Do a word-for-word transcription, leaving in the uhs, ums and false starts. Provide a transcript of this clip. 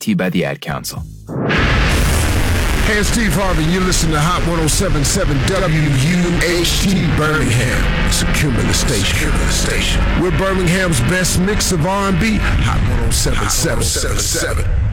to you by the Ad Council. Hey, it's Steve Harvey. You're listening to Hot one oh seven point seven W U H T Birmingham. It's a Cumulus station. Cumulus station. We're Birmingham's best mix of R and B. Hot one oh seven point seven.